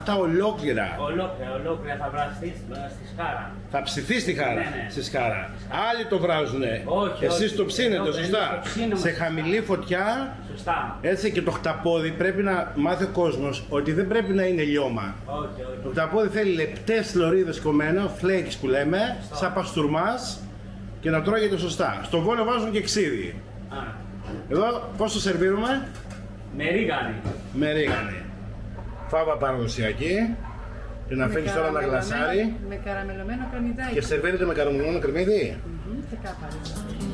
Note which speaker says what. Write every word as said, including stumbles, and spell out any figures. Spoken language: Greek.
Speaker 1: Τα ολόκληρα.
Speaker 2: Ολόκληρα, ολόκληρα θα βραστεί στη σκάρα.
Speaker 1: Θα ψηθεί στη χάρα,
Speaker 2: Ναι, ναι.
Speaker 1: στη σκάρα. Άλλοι το βράζουνε.
Speaker 2: Όχι,
Speaker 1: Εσείς
Speaker 2: όχι.
Speaker 1: το ψήνετε,
Speaker 2: Εδώ,
Speaker 1: σωστά.
Speaker 2: εμείς το ψήνουμε.
Speaker 1: Σε χαμηλή φωτιά.
Speaker 2: Σωστά.
Speaker 1: Έτσι, και το χταπόδι πρέπει να μάθει ο κόσμος ότι δεν πρέπει να είναι λιώμα.
Speaker 2: Όχι, όχι.
Speaker 1: Το χταπόδι θέλει λεπτές λωρίδες κομμένο, flakes που λέμε, σαν παστούρμας, και να τρώγεται σωστά. Στο Βόλο βάζουν και ξύδι.
Speaker 2: Α,
Speaker 1: Εδώ πώς το σερβίρουμε?
Speaker 2: με ρίγανη.
Speaker 1: Με ρίγανη. Φάβα παραδοσιακή. Και να αφήνεις τώρα να γλασάρει.
Speaker 3: Με καραμελωμένο κρεμμυδάκι.
Speaker 1: Και σερβίρεται με καραμελωμένο κρεμμύδι.
Speaker 3: Μμμ, ξεκάθαρα.